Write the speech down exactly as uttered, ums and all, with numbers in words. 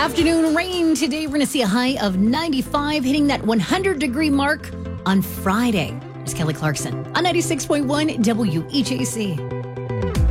Afternoon rain today. We're going to see a high of ninety-five, hitting that one hundred degree mark on Friday. It's Kelly Clarkson on ninety-six point one W H A C.